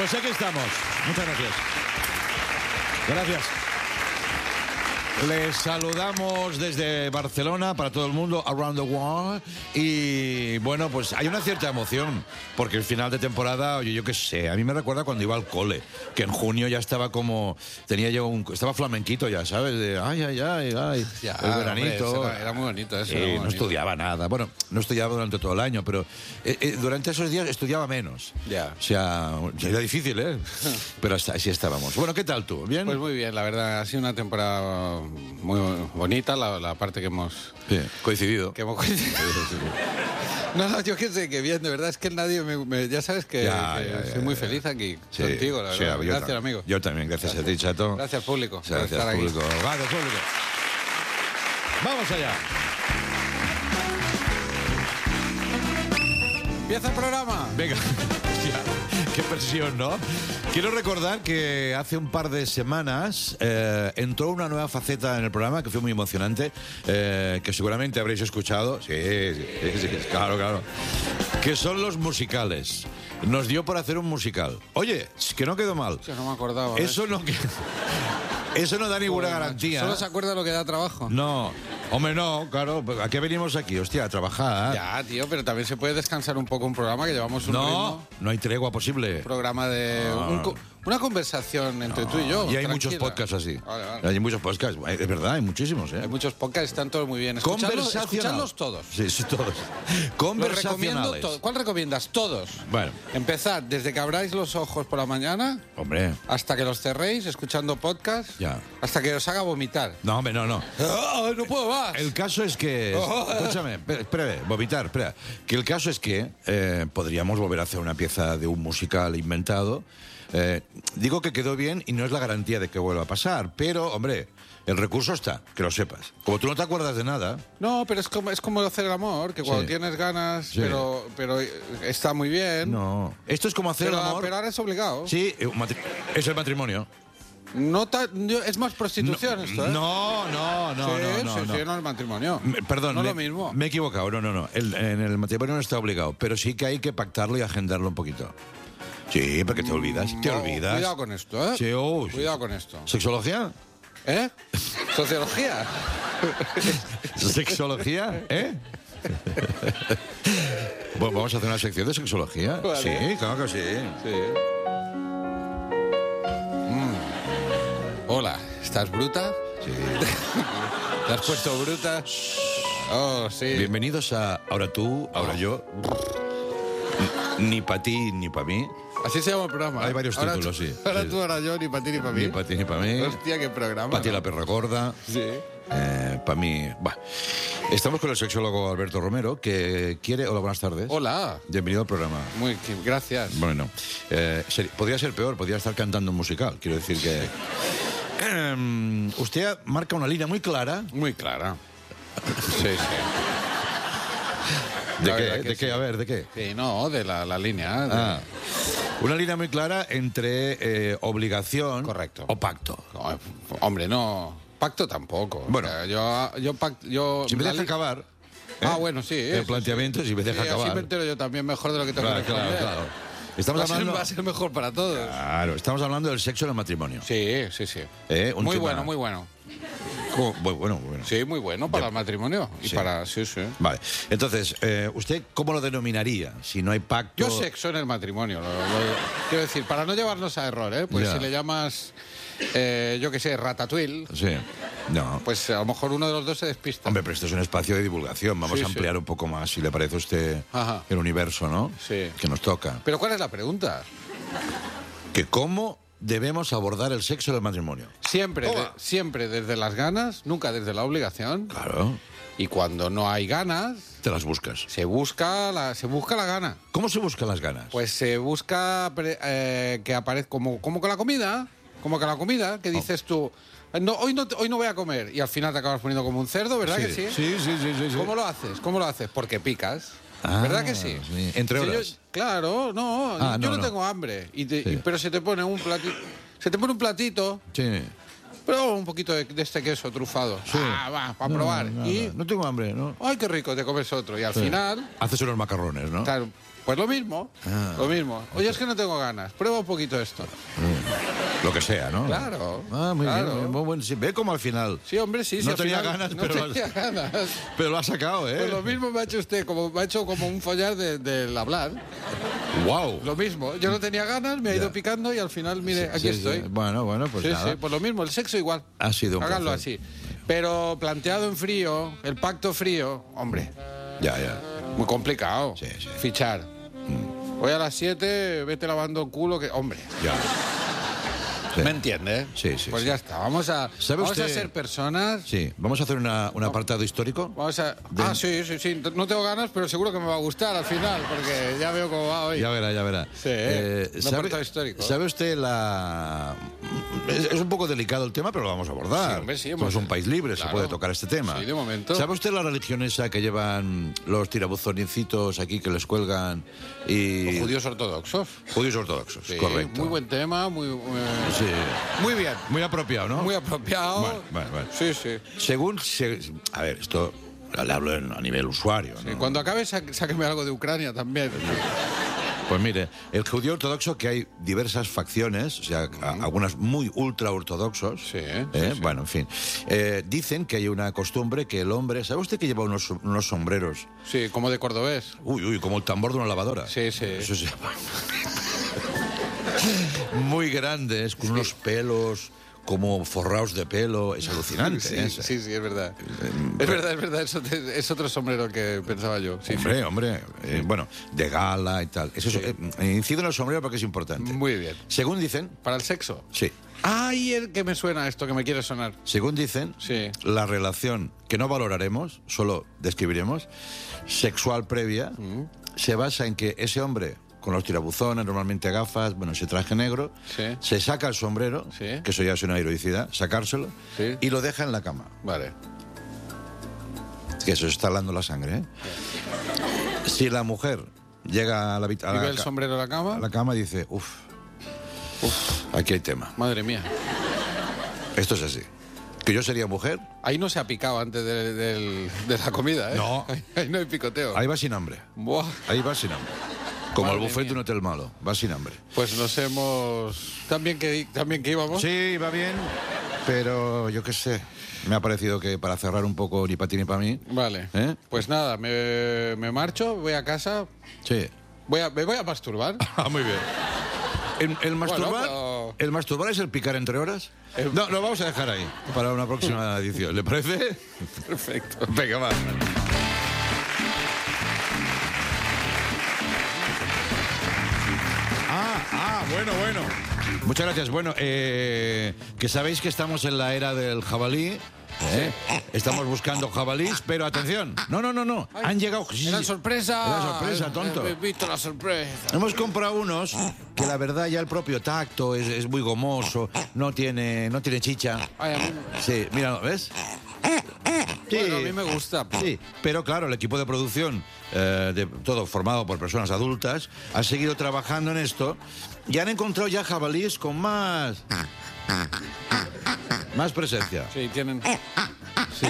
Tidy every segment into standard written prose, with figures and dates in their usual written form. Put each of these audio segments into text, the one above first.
Pues aquí estamos. Muchas gracias. Gracias. Les saludamos desde Barcelona para todo el mundo, around the world. Y bueno, pues hay una cierta emoción, porque el final de temporada, oye, yo qué sé, a mí me recuerda cuando iba al cole, que en junio ya estaba como, estaba flamenquito ya, ¿sabes? De ay, Ya, el veranito. Hombre, era muy bonito eso. Sí, era muy no bonito. estudiaba nada. Bueno, no estudiaba durante todo el año, pero durante esos días estudiaba menos. Ya. O sea, era difícil, ¿eh? Pero así estábamos. Bueno, ¿qué tal tú? ¿Bien? Pues muy bien, la verdad, ha sido una temporada muy bonita, la parte que hemos... Sí, coincidido. coincidido. No, yo qué sé, que bien, de verdad, es que nadie ya sabes que, soy muy feliz aquí contigo, la verdad. Gracias, amigo. Yo también, gracias a ti, Chato. Gracias, público, por Gracias, estar público. aquí. Gracias, público. Vamos allá. Empieza el programa. Venga. Hostia, qué presión, ¿no? Quiero recordar que hace un par de semanas entró una nueva faceta en el programa que fue muy emocionante, que seguramente habréis escuchado. Sí, claro. Que son los musicales. Nos dio por hacer un musical. Oye, que no quedó mal. Yo no me acordaba. Eso no da ninguna garantía. ¿Solo se acuerda lo que da trabajo? No. Hombre, no, claro. ¿A qué venimos aquí? Hostia, a trabajar. Ya, tío, pero también se puede descansar un poco un programa que llevamos un ritmo. No hay tregua posible. Un programa de... una conversación entre tú y yo. Y hay tranquila. muchos podcasts así. Vale. Hay muchos podcasts. Es verdad, hay muchísimos, ¿eh? Hay muchos podcasts, están todos muy bien. Escuchadlos todos. Sí, todos. Los Conversacionales. recomiendo todos. ¿Cuál recomiendas? Todos. Bueno. Empezad desde que abráis los ojos por la mañana Hombre. hasta que los cerréis escuchando podcast. Ya. Hasta que os haga vomitar. No, hombre, no. No puedo más. El caso es que... Escúchame, espera, vomitar, espera. Que el caso es que podríamos volver a hacer una pieza de un musical inventado. Digo que quedó bien y no es la garantía de que vuelva a pasar, pero, hombre, el recurso está, que lo sepas. Como tú no te acuerdas de nada... No, pero es como hacer el amor, que cuando Sí. tienes ganas, Sí. pero está muy bien. No. Esto es como hacer el amor... Pero ahora es obligado. Sí, es el matrimonio. Es más prostitución esto, ¿eh? No. Sí, no es matrimonio. Perdón, no es lo mismo. Me he equivocado. No. En el matrimonio no está obligado, pero sí que hay que pactarlo y agendarlo un poquito. Sí, porque te olvidas. Cuidado con esto, ¿eh? Sí, Cuidado con esto. ¿Sexología? ¿Eh? ¿Sociología? ¿Sexología? ¿Eh? Bueno, vamos a hacer una sección de sexología. Vale. Sí, claro que sí. Sí. Hola, ¿estás bruta? Sí. ¿Te has puesto bruta? Oh, sí. Bienvenidos a Ahora tú, ahora yo. Ni para ti, ni para mí. Así se llama el programa. Hay varios Ahora títulos, tú- sí. Ahora Sí. tú, ahora yo, ni para ti, ni para mí. Ni para ti, ni para mí. Hostia, qué programa. Para ti ¿no? la perra gorda. Sí. Para mí... Bah. Estamos con el sexólogo Alberto Romero, que quiere... Hola, buenas tardes. Hola. Bienvenido al programa. Gracias. Bueno, podría ser peor, podría estar cantando un musical. Quiero decir que... usted marca una línea muy clara. Muy clara. Sí. ¿De La qué? verdad que ¿De qué? sí. A ver, ¿de qué? Sí, no, de la línea. Ah, una línea muy clara entre obligación... Correcto. O pacto. No, hombre, no. Pacto tampoco. Bueno. O sea, yo Si me la deja li- acabar... Ah, bueno, sí. El planteamiento, si me deja Sí, así acabar... me entero yo también mejor de lo que tengo que responder. Claro. Estamos hablando... Va a ser mejor para todos. Claro, estamos hablando del sexo en el matrimonio. Sí. Un Muy tema- bueno, muy bueno. Bueno. Sí, muy bueno para el matrimonio. Y Sí. para... Sí. Vale. Entonces, ¿usted cómo lo denominaría? Si no hay pacto... Yo sexo en el matrimonio. Quiero decir, para no llevarnos a error, ¿eh? Pues Ya. si le llamas, yo qué sé, ratatouille, Sí. No. pues a lo mejor uno de los dos se despista. Hombre, pero esto es un espacio de divulgación. Vamos Sí, a ampliar un poco más, si le parece a usted, Ajá. el universo, ¿no? Sí. Que nos toca. Pero ¿cuál es la pregunta? Que cómo debemos abordar el sexo en el matrimonio. Siempre, Toma. siempre desde las ganas, nunca desde la obligación. Claro. Y cuando no hay ganas, Te las buscas. se busca la gana. ¿Cómo se buscan las ganas? Pues se busca que aparezca como con la comida, que dices tú, no, hoy no voy a comer y al final te acabas poniendo como un cerdo, ¿verdad que sí? Sí. ¿Cómo lo haces? Porque picas. Ah, ¿Verdad que sí? sí. Entre Si horas. Claro, no. Ah, yo no. no tengo hambre. Sí. Pero se te pone un platito. Sí. Pero un poquito de este queso trufado. Sí. Va, para probar. Y, no tengo hambre, ¿no? ay, qué rico, te comes otro. Y al final, Haces unos macarrones, ¿no? claro, pues lo mismo. Lo mismo. Oye, es que no tengo ganas. Prueba un poquito esto. Lo que sea, ¿no? Claro. Muy claro. bien. Muy bueno. Sí, ve como al final. Sí, hombre, sí. No al tenía final ganas, no pero tenía ganas. Pero lo ha sacado, ¿eh? Pues lo mismo me ha hecho usted, me ha hecho como un follar del hablar. ¡Wow! Lo mismo. Yo no tenía ganas, me ha ido picando y al final, mire, aquí estoy. Bueno, pues Sí, nada. sí, pues lo mismo, el sexo igual. Ha sido un Háganlo placer. así. Pero planteado en frío, el pacto frío, hombre, Ya. muy complicado. Sí. Fichar. Hoy a las 7, vete lavando el culo, que, hombre. Ya. Sí. ¿Me entiende? Sí. Pues ya está, vamos a usted? ser personas. Sí, vamos a hacer un apartado histórico. Vamos a... Ah, sí. No tengo ganas, pero seguro que me va a gustar al final, porque ya veo cómo va hoy. Ya verá. Sí, un apartado histórico. ¿Sabe usted Es un poco delicado el tema, pero lo vamos a abordar. Sí, hombre, sí, Somos un país libre, claro. se puede tocar este tema. Sí, de momento. ¿Sabe usted la religión esa que llevan los tirabuzoncitos aquí que les cuelgan y... Los judíos ortodoxos. Judíos ortodoxos, Sí, correcto. Muy buen tema, Sí. muy bien. Muy apropiado, ¿no? Muy apropiado. Bueno. Sí. A ver, esto le hablo a nivel usuario, ¿no? Sí, cuando acabe, sáqueme algo de Ucrania también. Pues mire, el judío ortodoxo, que hay diversas facciones, o sea, algunas muy ultra ortodoxos. Sí. Bueno, en fin. Dicen que hay una costumbre que el hombre... ¿Sabe usted que lleva unos sombreros? Sí, como de cordobés. Uy, como el tambor de una lavadora. Sí. Eso se llama. Muy grandes, con unos pelos como forrados de pelo. Es alucinante. Sí, es verdad. Es verdad. Es otro sombrero que pensaba yo. Sí, Hombre. Bueno, de gala y tal. Incido en el sombrero porque es importante. Muy bien. Según dicen... ¿Para el sexo? Sí. Ay, el que me suena esto, que me quiere sonar. Según dicen, Sí. la relación que no valoraremos, solo describiremos, sexual previa, se basa en que ese hombre, con los tirabuzones, normalmente gafas, ese traje negro, Sí. se saca el sombrero, Sí. que eso ya es una heroicidad, sacárselo, Sí. y lo deja en la cama. Vale. Que eso está hablando la sangre, ¿eh? Si la mujer llega a la ¿Y ve el sombrero en la cama? a la cama y dice, aquí hay tema. Madre mía. Esto es así. Que yo sería mujer, Ahí no se ha picado antes de la comida, ¿eh? No. Ahí no hay picoteo. ahí va sin hambre. Buah. Ahí va sin hambre. Como el Madre buffet de mía. un hotel malo. Va sin hambre. Pues nos hemos... ¿También que íbamos? Sí, va bien. Pero yo qué sé. Me ha parecido que para cerrar un poco ni para ti ni para mí. Vale. ¿Eh? Pues nada, me marcho, voy a casa, Sí. me voy a masturbar. Muy bien. El masturbar, pero- ¿El masturbar es el picar entre horas? No, lo vamos a dejar ahí para una próxima edición. ¿Le parece? Perfecto. Venga, va. Bueno. Muchas gracias. Bueno, que sabéis que estamos en la era del jabalí. Estamos buscando jabalís, pero atención. No. Han llegado. Era sorpresa. Era sorpresa, tonto. He visto la sorpresa. Hemos comprado unos que la verdad ya el propio tacto es muy gomoso, no tiene chicha. Ay, a mí, Sí, mira, ¿ves? Sí. bueno, a mí me gusta. Sí, pero claro, el equipo de producción, todo formado por personas adultas, ha seguido trabajando en esto y han encontrado ya jabalíes con más presencia. Sí, tienen... Sí.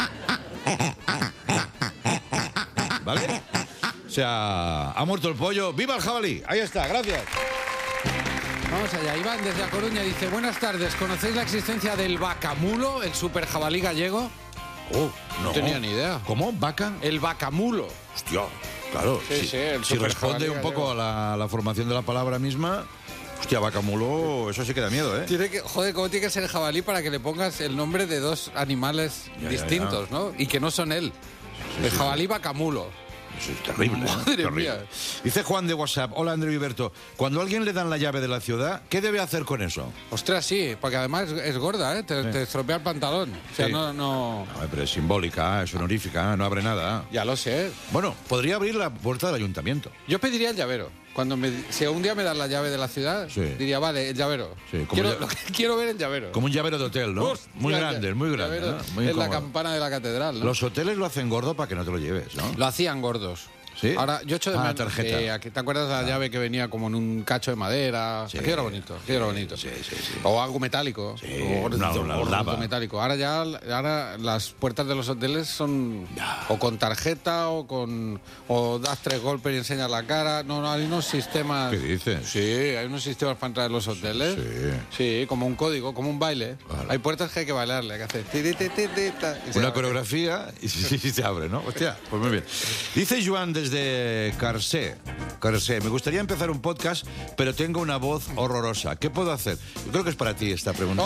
¿Vale? O sea, ha muerto el pollo. ¡Viva el jabalí! Ahí está, gracias. Vamos allá. Iván, desde A Coruña, dice: buenas tardes, ¿conocéis la existencia del vacamulo, el super jabalí gallego? No tenía ni idea. ¿Cómo? ¿Vaca? El vacamulo. Hostia, claro. Sí, el si super responde jabalí un poco a la formación de la palabra misma, hostia, vacamulo, eso sí que da miedo, ¿eh? Joder, ¿cómo tiene que ser el jabalí para que le pongas el nombre de dos animales Ya, distintos, ¿no? Y que no son él. El jabalí vacamulo. Eso es terrible. Madre terrible. mía. Dice Juan de WhatsApp: hola Andreu y Berto, cuando a alguien le dan la llave de la ciudad, ¿qué debe hacer con eso? Ostras, sí, porque además es gorda, ¿eh? Te estropea el pantalón. O sea, Sí. no... No, pero es simbólica, es honorífica, no abre nada. Ya lo sé. Bueno, podría abrir la puerta del ayuntamiento. Yo pediría el llavero. Si un día me dan la llave de la ciudad, Sí. diría, vale, el llavero. Sí, como Quiero ver el llavero. Como un llavero de hotel, ¿no? Hostia, Muy grande, muy grande. llavero ¿no? Muy en la incómodo. campana de la catedral, ¿no? Los hoteles lo hacen gordo para que no te lo lleves, ¿no? Lo hacían gordos. ¿Sí? Ahora, yo echo de menos. tarjeta. ¿Te acuerdas de la llave que venía como en un cacho de madera? Sí. Aquello era bonito, aquello era bonito. Sí. O algo metálico. Sí, O una lava. metálico. Ahora las puertas de los hoteles son o con tarjeta o das 3 golpes y enseñas la cara. No, hay unos sistemas. ¿Qué dices? Sí, hay unos sistemas para entrar en los hoteles. Sí, como un código, como un baile. Claro. Hay puertas que hay que bailarle, hay que hacer y se Una abre. coreografía y se abre, ¿no? Hostia, pues muy bien. Dice Joan desde Carcé, me gustaría empezar un podcast, pero tengo una voz horrorosa. ¿Qué puedo hacer? Yo creo que es para ti esta pregunta.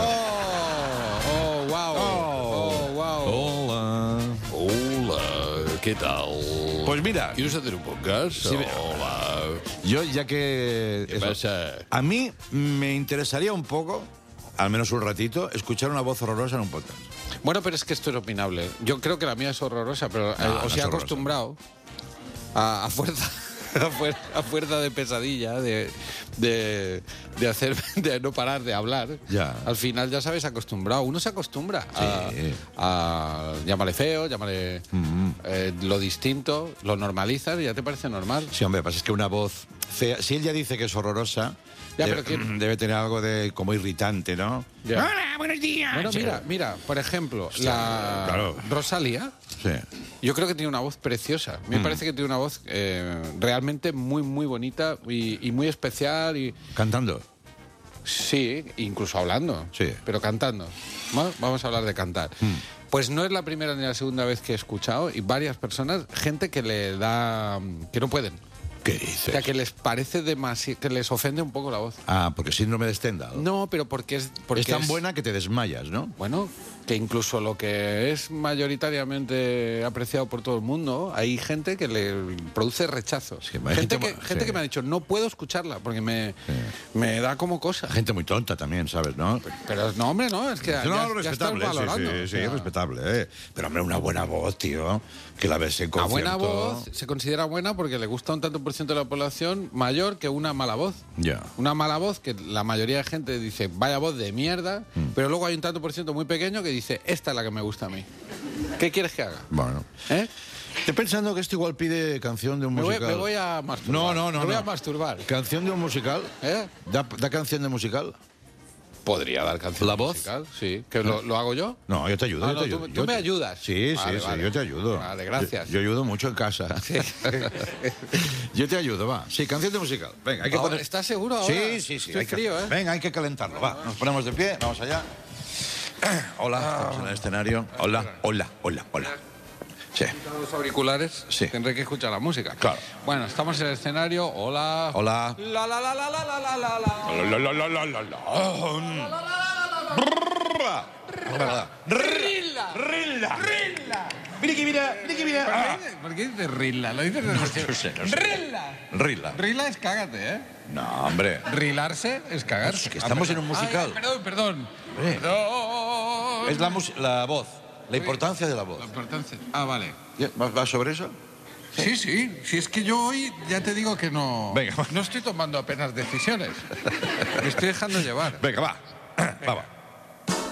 Wow. Hola. ¿Qué tal? Pues mira, ¿Quieres hacer un podcast? Sí, Hola. yo ya que... ¿Qué pasa? A mí me interesaría un poco, al menos un ratito, escuchar una voz horrorosa en un podcast. Bueno, pero es que esto es opinable. Yo creo que la mía es horrorosa, pero No, no os es he horrorosa. acostumbrado a fuerza. A fuerza de pesadilla, de hacer, de no parar de hablar. Ya. Al final ya sabes acostumbrado. Uno se acostumbra a llámale feo, llámale lo distinto, lo normalizas y ya te parece normal. Sí, hombre, pasa es que una voz fea, si él ya dice que es horrorosa, Ya, debe, pero debe tener algo de como irritante, ¿no? Ya. Hola, buenos días. Bueno, Sí. mira, por ejemplo, claro. Rosalía. Sí. Yo creo que tiene una voz preciosa. Me parece que tiene una voz realmente muy, muy bonita y muy especial. Y Cantando. sí, incluso hablando. Sí. Pero cantando. Vamos a hablar de cantar. Pues no es la primera ni la segunda vez que he escuchado y varias personas, gente que le da... que no pueden. ¿Qué O dices? sea, que les parece demasiado... que les ofende un poco la voz. Ah, porque síndrome de Stendhal. No, pero porque es... Porque es tan buena que te desmayas, ¿no? Bueno, que incluso lo que es mayoritariamente apreciado por todo el mundo, hay gente que le produce rechazo. Sí, hay gente gente que me ha dicho, no puedo escucharla porque me da como cosa. Gente muy tonta también, ¿sabes, no? Pero no, hombre, no, es que ya estás respetable, valorando. sí, O sea, respetable, ¿eh? Pero, hombre, una buena voz, tío, que la ves en una concierto. buena voz se considera buena porque le gusta un tanto por ciento de la población mayor que una mala voz. Ya. Una mala voz que la mayoría de gente dice, vaya voz de mierda, pero luego hay un tanto por ciento muy pequeño que dice, esta es la que me gusta a mí. ¿Qué quieres que haga? Bueno. ¿Eh? Estoy pensando que esto igual pide canción de un Me musical. voy a masturbar. No. Me voy no. a masturbar. ¿Canción de un musical? ¿Eh? ¿Da canción de musical? Podría dar canción ¿La voz? musical, sí. ¿Que lo hago yo? No, yo te ayudo. Ah, yo no, te ayudo. tú Yo me te- ayudas. Sí, Vale, sí, vale. yo te ayudo. Vale, gracias. Yo ayudo mucho en casa. Yo te ayudo, va. Sí, canción de musical. Venga, hay que Ahora, poner... ¿estás seguro ahora? Sí. Estoy hay que- frío, ¿eh? Venga, hay que calentarlo, va. Nos ponemos de pie, vamos allá. Hola, estamos en el escenario. Hola. Sí. Los auriculares, Sí. tendré que escuchar la música. Claro. Bueno, estamos en el escenario. Hola. Hola. La la la la la la la la. Rilla. Mira que mira. ¿Por qué dices Rilla? Lo dices de No sé. Rilla. Rilla es cágate, ¿eh? No, hombre. Rilarse es cagarse. Que estamos en un musical. Ay, perdón. Hombre. Perdón. Es la voz. La importancia de la voz. La importancia. Ah, vale. ¿Va sobre eso? Sí. Si es que yo hoy ya te digo que no. Venga, va. No estoy tomando apenas decisiones. Me estoy dejando llevar. Venga, va. Va.